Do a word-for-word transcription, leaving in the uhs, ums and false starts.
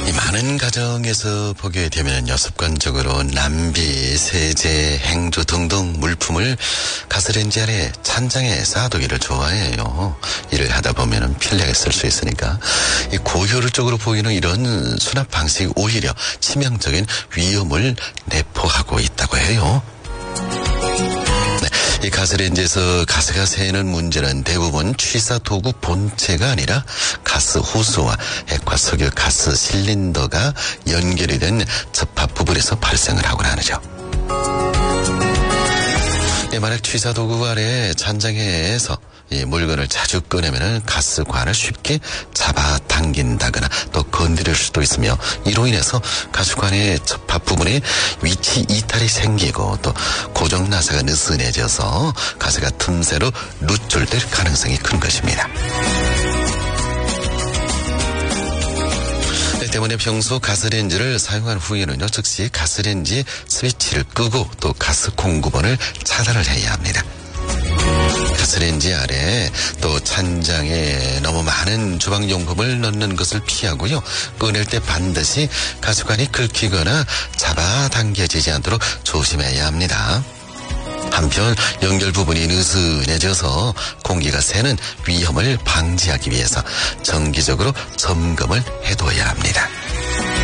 이 많은 가정에서 보게 되면요, 습관적으로 남비, 세제, 행주 등등 물품을 가스레인지 아래 찬장에 쌓아두기를 좋아해요. 일을 하다 보면은 편리하게 쓸 수 있으니까. 이 고효율적으로 보이는 이런 수납 방식이 오히려 치명적인 위험을 내포하고 있다고 해요. 이 가스레인지에서 가스가 새는 문제는 대부분 취사 도구 본체가 아니라 가스 호스와 액화 석유 가스 실린더가 연결이 된 접합 부분에서 발생을 하곤 하죠. 만약 취사 도구 아래 찬장에서 이 물건을 자주 꺼내면은 가스관을 쉽게 잡아당긴다거나 또 건드릴 수도 있으며, 이로 인해서 가스관의 접합 부분에 위치 이탈이 생기고 또 고정 나사가 느슨해져서 가스가 틈새로 누출될 가능성이 큰 것입니다. 때문에 평소 가스레인지를 사용한 후에는요, 즉시 가스레인지 스위치를 끄고 또 가스 공급원을 차단을 해야 합니다. 가스레인지 아래 또 찬장에 너무 많은 주방용품을 넣는 것을 피하고요, 꺼낼 때 반드시 가스관이 긁히거나 잡아당겨지지 않도록 조심해야 합니다. 한편 연결 부분이 느슨해져서 공기가 새는 위험을 방지하기 위해서 정기적으로 점검을 해둬야 합니다.